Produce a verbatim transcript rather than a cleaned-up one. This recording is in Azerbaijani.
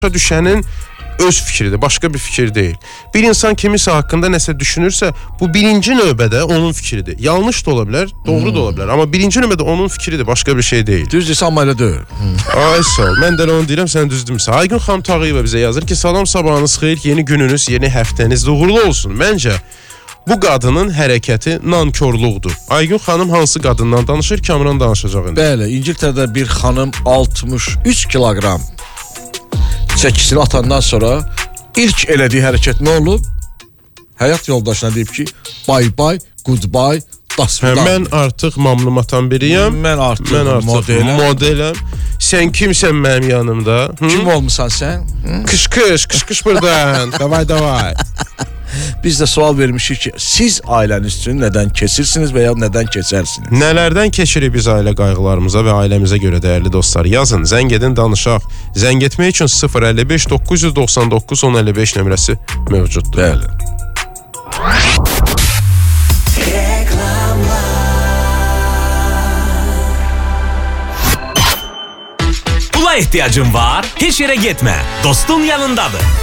düşənin öz fikridir, başqa bir fikir deyil. Bir insan kimisə haqqında nəsə düşünürsə, bu birinci növbədə onun fikridir. Yanlış da ola bilər, doğru hmm. da ola bilər. Amma birinci növbədə onun fikridir, başqa bir şey deyil. Düz desəm, amma elə deyil. Ay sağ ol, mən də onu deyirəm, sən düz demirsən. Aygün xanım Tağıyeva bizə yazır ki, salam, sabahınız xeyir, yeni gününüz, yeni həftəniz uğurlu olsun. Məncə, bu qadının hərəkəti nankorluqdur. Aygün xanım hansı qadından danışır, Kamran danışacaq indi. Bəli, İngiltərədə bir xanım altmış üç kiloqram çəkisini atandan sonra ilk elədiyi hərəkət nə olub? Həyat yoldaşına deyib ki, bye bye, goodbye, dasvidan. Mən artıq mamlumatan biriyəm. Mən artıq, mən artıq modeləm. modeləm. Sən kimsən mənim yanımda? Hı? Kim olmusan sən? Hı? Kış kış, kış kış buradan. Davay davay. Biz də sual vermişik ki, siz ailəniz üçün nədən keçirsiniz və ya nədən keçərsiniz? Nələrdən keçirik biz ailə qayğılarımıza və ailəmizə görə, dəyərli dostlar? Yazın, zəng edin, danışaq. Zəng etmək üçün sıfır əlli beş doqquz yüz doxsan doqquz on əlli beş nömrəsi mövcuddur. Bəli. Pula ehtiyacın var, heç yerə getmə. Dostun yanındadır.